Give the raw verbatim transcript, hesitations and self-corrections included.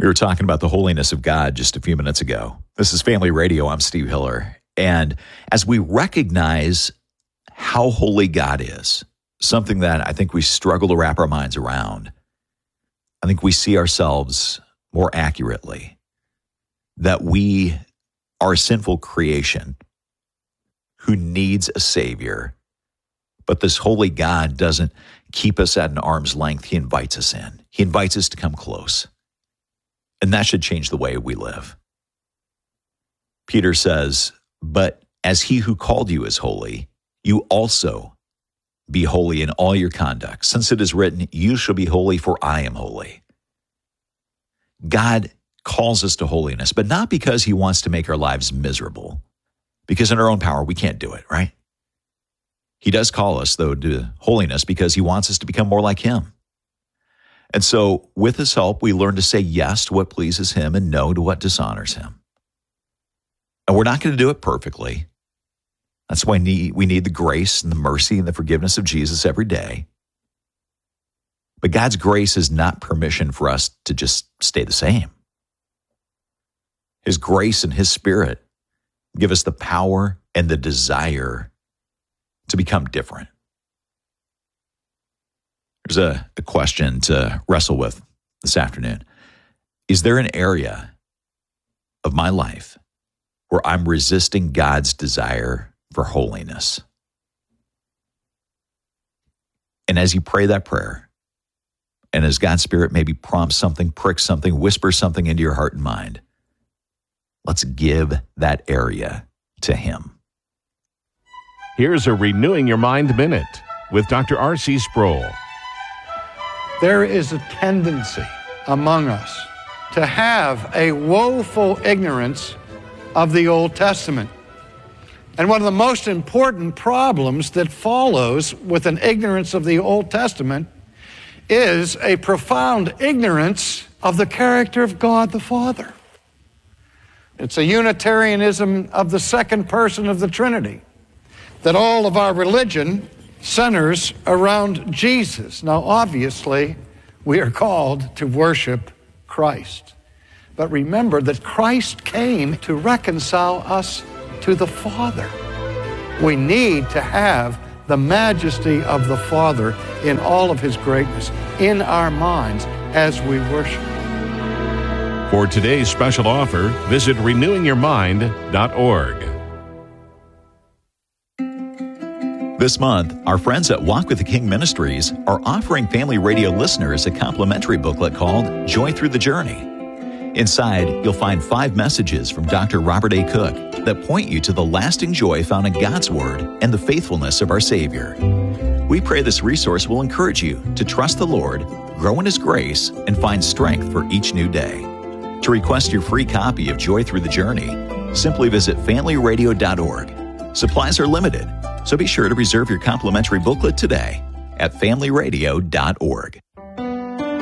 We were talking about the holiness of God just a few minutes ago. This is Family Radio. I'm Steve Hiller. And as we recognize how holy God is, something that I think we struggle to wrap our minds around, I think we see ourselves more accurately, that we are a sinful creation who needs a Savior. But this holy God doesn't keep us at an arm's length. He invites us in. He invites us to come close. And that should change the way we live. Peter says, but as he who called you is holy, you also be holy in all your conduct, since it is written, you shall be holy, for I am holy. God calls us to holiness, but not because he wants to make our lives miserable, because in our own power, we can't do it, right? He does call us, though, to holiness because he wants us to become more like him. And so with his help, we learn to say yes to what pleases him and no to what dishonors him. And we're not going to do it perfectly. That's why we need the grace and the mercy and the forgiveness of Jesus every day. But God's grace is not permission for us to just stay the same. His grace and his Spirit give us the power and the desire to become different. There's a, a question to wrestle with this afternoon. Is there an area of my life where I'm resisting God's desire for holiness? And as you pray that prayer, and as God's Spirit maybe prompts something, pricks something, whispers something into your heart and mind, let's give that area to him. Here's a Renewing Your Mind Minute with Doctor R C Sproul. There is a tendency among us to have a woeful ignorance of the Old Testament. And one of the most important problems that follows with an ignorance of the Old Testament is a profound ignorance of the character of God the Father. It's a Unitarianism of the second person of the Trinity, that all of our religion centers around Jesus. Now, obviously, we are called to worship Christ. But remember that Christ came to reconcile us to the Father. We need to have the majesty of the Father in all of his greatness in our minds as we worship. For today's special offer, visit renewing your mind dot org. This month, our friends at Walk with the King Ministries are offering Family Radio listeners a complimentary booklet called Joy Through the Journey. Inside, you'll find five messages from Doctor Robert A. Cook that point you to the lasting joy found in God's Word and the faithfulness of our Savior. We pray this resource will encourage you to trust the Lord, grow in his grace, and find strength for each new day. To request your free copy of Joy Through the Journey, simply visit family radio dot org. Supplies are limited, so be sure to reserve your complimentary booklet today at family radio dot org.